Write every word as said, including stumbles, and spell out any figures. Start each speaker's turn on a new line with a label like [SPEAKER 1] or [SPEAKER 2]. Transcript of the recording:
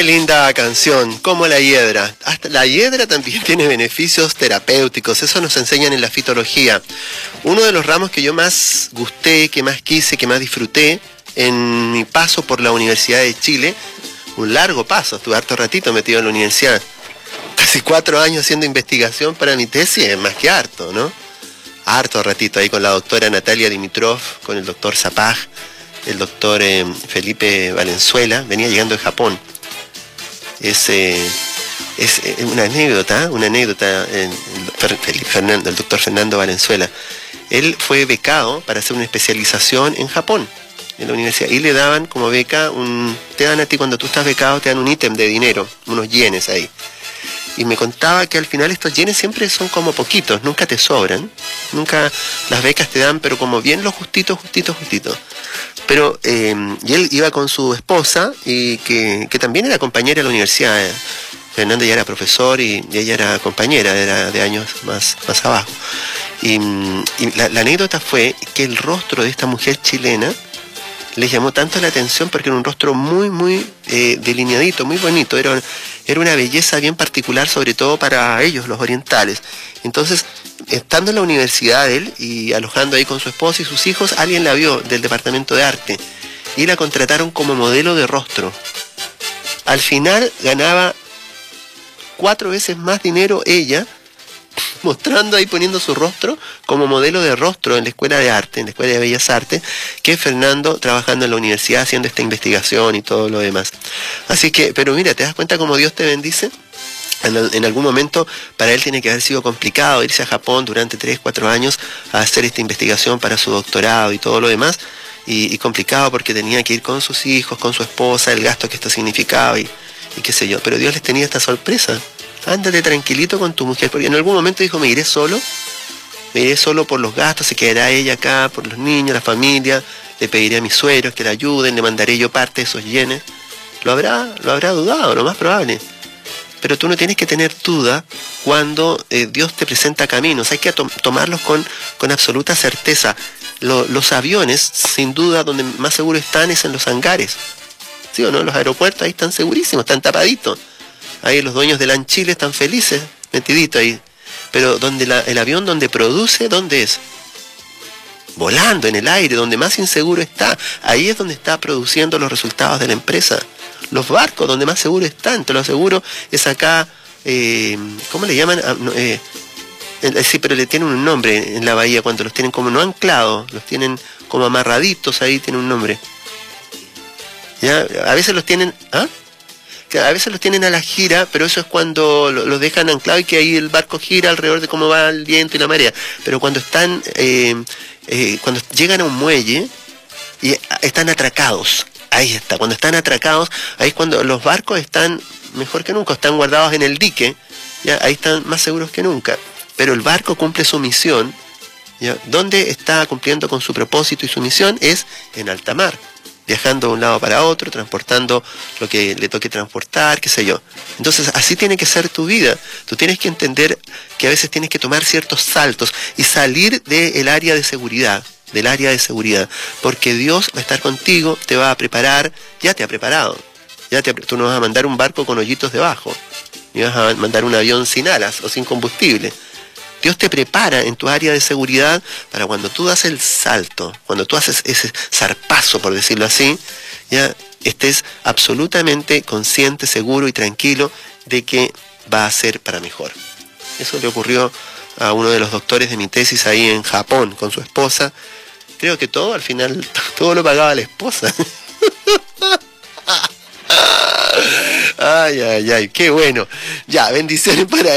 [SPEAKER 1] Qué linda canción, como la hiedra. Hasta la hiedra también tiene beneficios terapéuticos, eso nos enseñan en la fitología. Uno de los ramos que yo más gusté, que más quise, que más disfruté en mi paso por la Universidad de Chile, un largo paso, estuve harto ratito metido en la universidad, casi cuatro años haciendo investigación para mi tesis, es más que harto, ¿no? Harto ratito ahí con la doctora Natalia Dimitrov, con el doctor Zapag, el doctor eh, Felipe Valenzuela, venía llegando de Japón. Es, eh, es eh, una anécdota, una anécdota, eh, el, Fernando, el doctor Fernando Valenzuela. Él fue becado para hacer una especialización en Japón, en la universidad, y le daban como beca, un, te dan a ti cuando tú estás becado, te dan un ítem de dinero, unos yenes ahí. Y me contaba que al final estos yenes siempre son como poquitos, nunca te sobran, nunca las becas te dan, pero como bien los justitos, justitos, justitos. Pero, eh, y él iba con su esposa, y que, que también era compañera de la universidad. eh. Fernando ya era profesor y, y ella era compañera, era de años más, más abajo. Y, y la, la anécdota fue que el rostro de esta mujer chilena les llamó tanto la atención porque era un rostro muy, muy eh, delineadito, muy bonito. Era, era una belleza bien particular, sobre todo para ellos, los orientales. Entonces, estando en la universidad él y alojando ahí con su esposa y sus hijos, alguien la vio del departamento de arte y la contrataron como modelo de rostro. Al final ganaba cuatro veces más dinero ella, mostrando ahí, poniendo su rostro como modelo de rostro en la escuela de arte, en la escuela de bellas artes, que Fernando trabajando en la universidad haciendo esta investigación y todo lo demás. Así que, pero mira, ¿te das cuenta cómo Dios te bendice? En, en algún momento para él tiene que haber sido complicado irse a Japón durante tres, cuatro años a hacer esta investigación para su doctorado y todo lo demás, y, y complicado porque tenía que ir con sus hijos, con su esposa, el gasto que esto significaba y, y qué sé yo, pero Dios les tenía esta sorpresa. Ándate tranquilito con tu mujer, porque en algún momento dijo, me iré solo, me iré solo por los gastos, se quedará ella acá, por los niños, la familia, le pediré a mis suegros que la ayuden, le mandaré yo parte de esos yenes. Lo habrá, lo habrá dudado, lo más probable. Pero tú no tienes que tener duda cuando eh, Dios te presenta caminos, hay que to tomarlos con, con absoluta certeza. Lo, los aviones, sin duda, donde más seguro están es en los hangares, ¿sí o no? Los aeropuertos ahí están segurísimos, están tapaditos. Ahí los dueños de Lanchile están felices, metiditos ahí. Pero donde la, el avión donde produce, ¿dónde es? Volando en el aire, donde más inseguro está. Ahí es donde está produciendo los resultados de la empresa. Los barcos, donde más seguro están, te lo aseguro, es acá, eh, ¿cómo le llaman? Ah, no, eh, eh, sí, pero le tienen un nombre en la bahía, cuando los tienen como no anclados, los tienen como amarraditos, ahí tiene un nombre. ¿Ya? A veces los tienen... ¿ah? A veces los tienen a la gira, pero eso es cuando los dejan anclados y que ahí el barco gira alrededor de cómo va el viento y la marea. Pero cuando están, eh, eh, cuando llegan a un muelle y están atracados, ahí está, cuando están atracados, ahí es cuando los barcos están mejor que nunca, están guardados en el dique, ¿ya? Ahí están más seguros que nunca. Pero el barco cumple su misión, ¿ya? ¿Dónde está cumpliendo con su propósito y su misión? Es en alta mar, viajando de un lado para otro, transportando lo que le toque transportar, qué sé yo. Entonces, así tiene que ser tu vida. Tú tienes que entender que a veces tienes que tomar ciertos saltos y salir del área de seguridad, del área de seguridad, porque Dios va a estar contigo, te va a preparar, ya te ha preparado. Ya te, tú no vas a mandar un barco con hoyitos debajo, ni vas a mandar un avión sin alas o sin combustible. Dios te prepara en tu área de seguridad para cuando tú das el salto, cuando tú haces ese zarpazo, por decirlo así, ya estés absolutamente consciente, seguro y tranquilo de que va a ser para mejor. Eso le ocurrió a uno de los doctores de mi tesis ahí en Japón con su esposa. Creo que todo, al final, todo lo pagaba la esposa. Ay, ay, ay, qué bueno. Ya, bendiciones para